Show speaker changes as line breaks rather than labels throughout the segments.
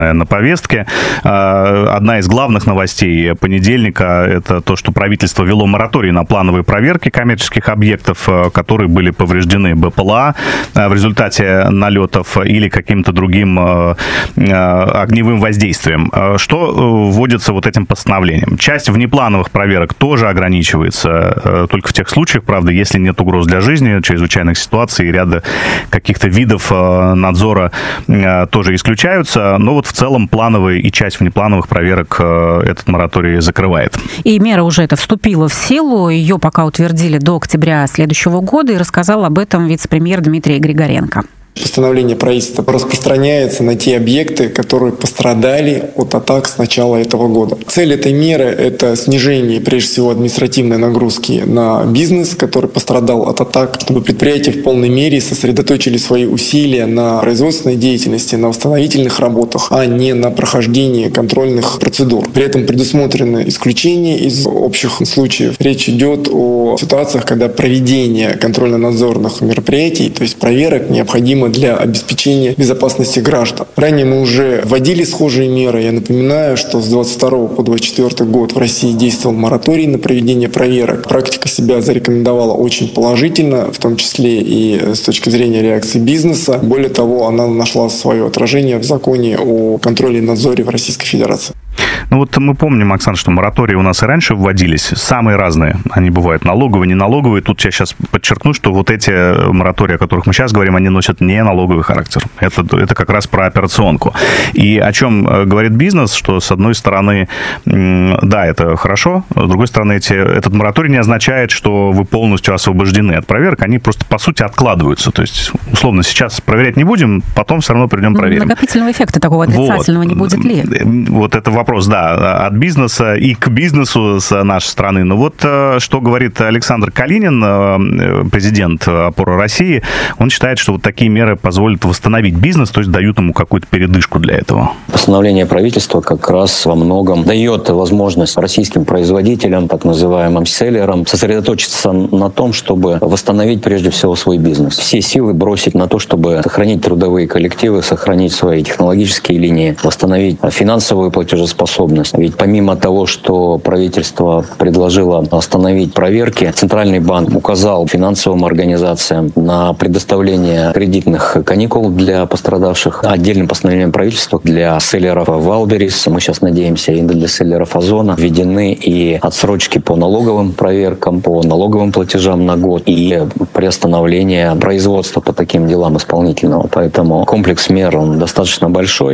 на повестке. Одна из главных новостей понедельника – это то, что правительство ввело мораторий на плановые проверки коммерческих объектов, которые были повреждены БПЛА в результате налетов или каким-то другим огневым воздействием. Что вводится вот этим постановлением? Часть внеплановых проверок тоже ограничивается, только в тех случаях, правда, если нет угроз для жизни, чрезвычайных ситуаций и ряда каких-то видов надзора тоже исключаются, но вот в целом плановые и часть внеплановых проверок этот мораторий закрывает.
И мера уже эта вступила в силу, ее пока утвердили до октября следующего года, и рассказал об этом вице-премьер Дмитрий Григоренко.
Постановление правительства распространяется на те объекты, которые пострадали от атак с начала этого года. Цель этой меры – это снижение, прежде всего, административной нагрузки на бизнес, который пострадал от атак, чтобы предприятия в полной мере сосредоточили свои усилия на производственной деятельности, на восстановительных работах, а не на прохождении контрольных процедур. При этом предусмотрены исключения из общих случаев. Речь идет о ситуациях, когда проведение контрольно-надзорных мероприятий, то есть проверок, необходимо для обеспечения безопасности граждан. Ранее мы уже вводили схожие меры. Я напоминаю, что с 22 по 24 год в России действовал мораторий на проведение проверок. Практика себя зарекомендовала очень положительно, в том числе и с точки зрения реакции бизнеса. Более того, она нашла свое отражение в законе о контроле и надзоре в Российской Федерации.
Ну вот мы помним, Оксана, что моратории у нас и раньше вводились, самые разные. Они бывают налоговые, не налоговые. Тут я сейчас подчеркну, что вот эти моратории, о которых мы сейчас говорим, они носят не налоговый характер. Это как раз про операционку. И о чем говорит бизнес, что, с одной стороны, да, это хорошо, с другой стороны, этот мораторий не означает, что вы полностью освобождены от проверок, они просто, по сути, откладываются. То есть, условно, сейчас проверять не будем, потом все равно придем проверим.
Накопительного эффекта такого отрицательного не будет ли?
Вот это вопрос, да, от бизнеса и к бизнесу с нашей страны. Но вот что говорит Александр Калинин, президент «Опоры России», он считает, что вот такие меры позволят восстановить бизнес, то есть дают ему какую-то передышку для этого.
Постановление правительства как раз во многом дает возможность российским производителям, так называемым селлерам, сосредоточиться на том, чтобы восстановить прежде всего свой бизнес. Все силы бросить на то, чтобы сохранить трудовые коллективы, сохранить свои технологические линии, восстановить финансовую платежеспособность. Ведь помимо того, что правительство предложило остановить проверки, Центральный банк указал финансовым организациям на предоставление кредитных каникул для пострадавших. Отдельным постановлением правительства для селлеров Валберис, мы сейчас надеемся, и для селлеров Озона введены и отсрочки по налоговым проверкам, по налоговым платежам на год и приостановление производства по таким делам исполнительного. Поэтому комплекс мер он достаточно большой.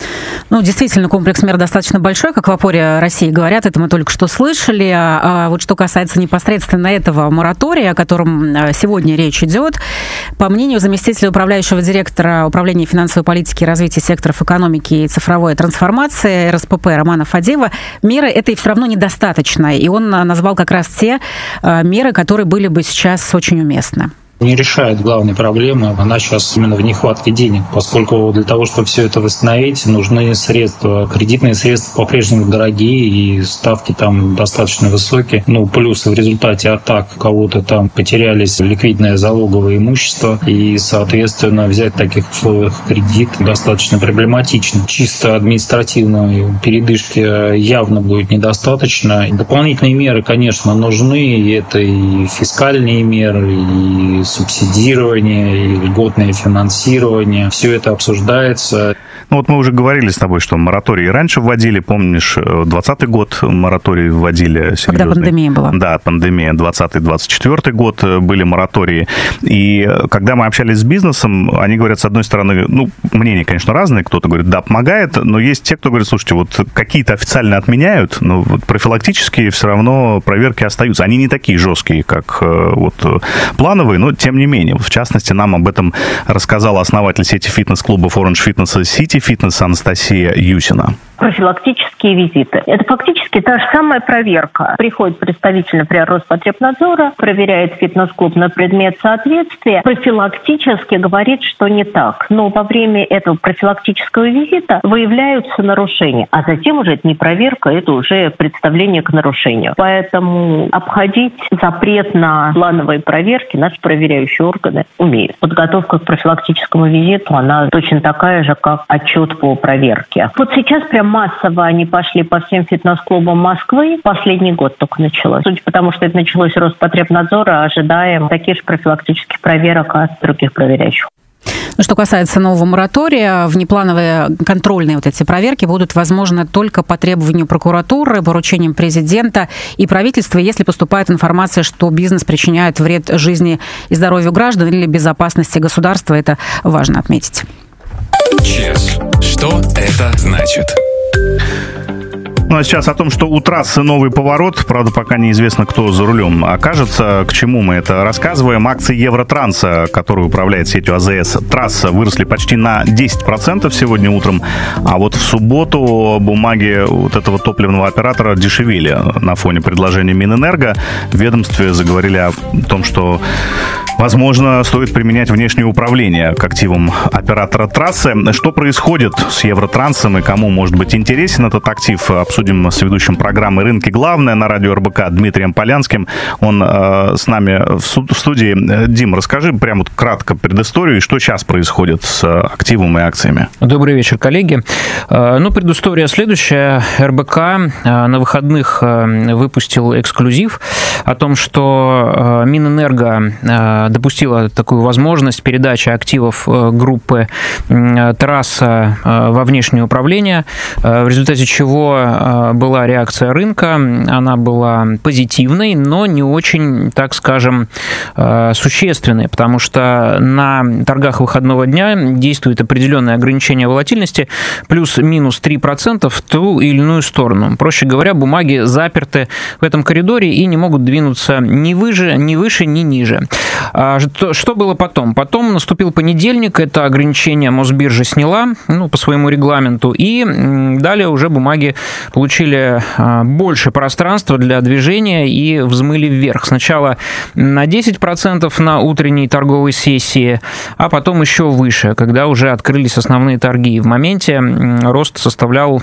Ну, действительно, комплекс мер достаточно большой, как в «Опоре России» говорят, это мы только что слышали. А вот что касается непосредственно этого моратория, о котором сегодня речь идет, по мнению заместителя управляющего директора Управления финансовой политики и развития секторов экономики и цифровой трансформации РСПП Романа Фадеева, меры этой все равно недостаточно. И он назвал как раз те меры, которые были бы сейчас очень уместны.
Не решает главной проблемы. Она сейчас именно в нехватке денег, поскольку для того, чтобы все это восстановить, нужны средства. Кредитные средства по-прежнему дорогие, и ставки там достаточно высокие. Плюс в результате атак у кого-то там потерялись ликвидное залоговое имущество, и, соответственно, взять в таких условиях кредит достаточно проблематично. Чисто административной передышки явно будет недостаточно. Дополнительные меры, конечно, нужны, и это и фискальные меры, и субсидирование, и льготное финансирование. Все это обсуждается.
Ну вот мы уже говорили с тобой, что моратории раньше вводили. Помнишь, 2020 год мораторий вводили серьезный.
Когда пандемия была.
Да, пандемия. 2020-2024 год были моратории. И когда мы общались с бизнесом, они говорят, с одной стороны, мнения, конечно, разные. Кто-то говорит, да, помогает, но есть те, кто говорит, слушайте, вот какие-то официально отменяют, но вот профилактические все равно проверки остаются. Они не такие жесткие, как вот плановые, но тем не менее. В частности, нам об этом рассказала основатель сети фитнес-клубов Orange Fitness City Fitness Анастасия Юсина.
профилактические визиты. Это фактически та же самая проверка. Приходит представитель, например, Роспотребнадзора, проверяет фитнес-клуб на предмет соответствия, профилактически говорит, что не так. Но во время этого профилактического визита выявляются нарушения. А затем уже это не проверка, это уже представление к нарушению. Поэтому обходить запрет на плановые проверки наши проверяющие органы умеют. Подготовка к профилактическому визиту, она точно такая же, как отчет по проверке. Вот сейчас прям массово они пошли по всем фитнес-клубам Москвы. Последний год только началось. Судя по тому, что это началось с Роспотребнадзора, ожидаем таких же профилактических проверок от других проверяющих.
Ну, что касается нового моратория, внеплановые контрольные вот эти проверки будут возможны только по требованию прокуратуры, поручением президента и правительства, если поступает информация, что бизнес причиняет вред жизни и здоровью граждан или безопасности государства. Это важно отметить.
ЧЕС. Что это значит?
Ну а сейчас о том, что у трассы новый поворот, правда, пока неизвестно, кто за рулем окажется. К чему мы это рассказываем? Акции Евротранса, который управляет сетью АЗС Трасса, выросли почти на 10% сегодня утром, а вот в субботу бумаги вот этого топливного оператора дешевели на фоне предложения Минэнерго. В ведомстве заговорили о том, что, возможно, стоит применять внешнее управление к активам оператора трассы. Что происходит с Евротрансом и кому может быть интересен этот актив, обсудим с ведущим программы «Рынки. Главное» на радио РБК Дмитрием Полянским. Он с нами в студии. Дим, расскажи прямо кратко предысторию, что сейчас происходит с активом и акциями.
Добрый вечер, коллеги. Предыстория следующая. РБК на выходных выпустил эксклюзив о том, что Минэнерго допустила такую возможность передачи активов группы «Трасса» во внешнее управление, в результате чего была реакция рынка, она была позитивной, но не очень, так скажем, существенной, потому что на торгах выходного дня действует определенное ограничение волатильности плюс-минус 3% в ту или иную сторону. Проще говоря, бумаги заперты в этом коридоре и не могут двинуться ни выше, ни ниже. Что было потом? Потом наступил понедельник, это ограничение Мосбиржа сняла, по своему регламенту, и далее уже бумаги получили больше пространства для движения и взмыли вверх. Сначала на 10% на утренней торговой сессии, а потом еще выше, когда уже открылись основные торги. В моменте рост составлял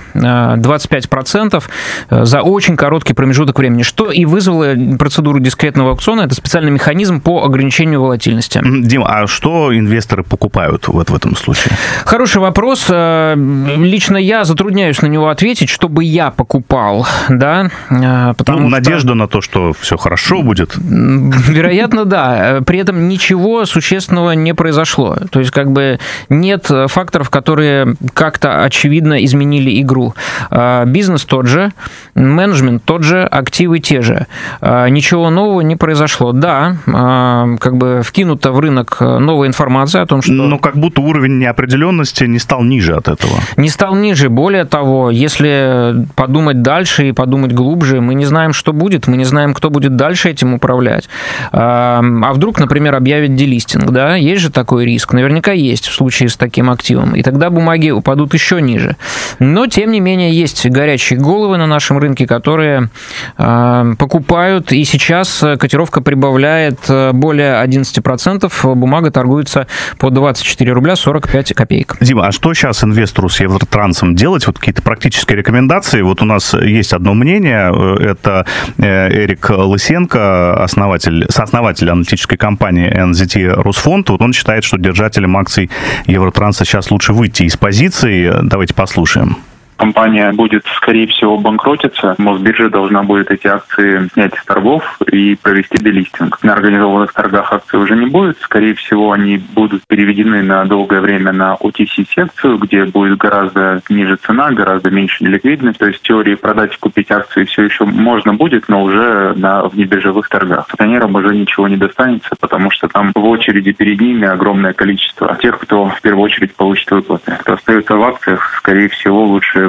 25% за очень короткий промежуток времени, что и вызвало процедуру дискретного аукциона. Это специальный механизм по ограничению волатильности.
Дим, а что инвесторы покупают в этом случае?
Хороший вопрос. Лично я затрудняюсь на него ответить, чтобы я покупал, да, потому
надежда на то, что все хорошо будет.
Вероятно, да. При этом ничего существенного не произошло. То есть, нет факторов, которые как-то очевидно изменили игру. Бизнес тот же, менеджмент тот же, активы те же. Ничего нового не произошло. Да, вкинута в рынок новая информация о том, что...
Но как будто уровень неопределенности не стал ниже от этого.
Не стал ниже. Более того, если подумать дальше и подумать глубже, мы не знаем, что будет, мы не знаем, кто будет дальше этим управлять. А вдруг, например, объявят делистинг, да? Есть же такой риск. Наверняка есть в случае с таким активом. И тогда бумаги упадут еще ниже. Но, тем не менее, есть горячие головы на нашем рынке, которые покупают, и сейчас котировка прибавляет более 11%, бумага торгуется по 24 рубля 45 копеек.
Дима, а что сейчас инвестору с Евротрансом делать? Вот какие-то практические рекомендации. Вот у нас есть одно мнение, это Эрик Лысенко, сооснователь аналитической компании NZT Росфонд. Вот он считает, что держателям акций Евротранса сейчас лучше выйти из позиции. Давайте послушаем.
Компания будет, скорее всего, банкротиться. Мосбиржа должна будет эти акции снять с торгов и провести делистинг. На организованных торгах акций уже не будет. Скорее всего, они будут переведены на долгое время на OTC-секцию, где будет гораздо ниже цена, гораздо меньше неликвидность. То есть в теории продать и купить акции все еще можно будет, но уже на внебиржевых торгах. Акционерам уже ничего не достанется, потому что там в очереди перед ними огромное количество тех, кто в первую очередь получит выплаты. Кто остается в акциях, скорее всего, лучше в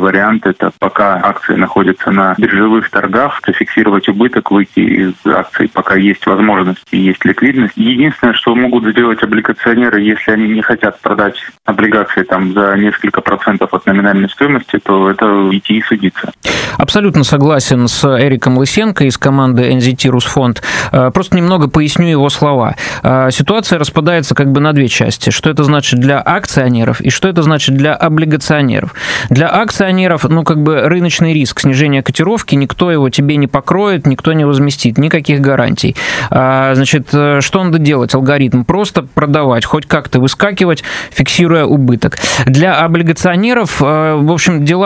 вариант – это пока акции находятся на биржевых торгах, зафиксировать убыток, выйти из акций, пока есть возможность и есть ликвидность. Единственное, что могут сделать облигационеры, если они не хотят продать облигации там за несколько процентов от номинальной стоимости, то это идти и судиться.
Абсолютно согласен с Эриком Лысенко из команды NZT Русфонд. Просто немного поясню его слова. Ситуация распадается как бы на две части. Что это значит для акционеров и что это значит для облигационеров. Для акционеров, рыночный риск снижения котировки, никто его тебе не покроет, никто не возместит, никаких гарантий. Значит, что надо делать? Алгоритм просто продавать, хоть как-то выскакивать, фиксируя убыток. Для облигационеров, в общем, дела